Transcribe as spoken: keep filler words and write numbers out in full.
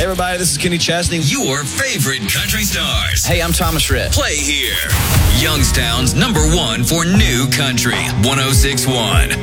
Hey, everybody, this is Kenny Chesney. Your favorite country stars. Hey, I'm Thomas Rhett. Play here. Youngstown's number one for new country. one oh six point one.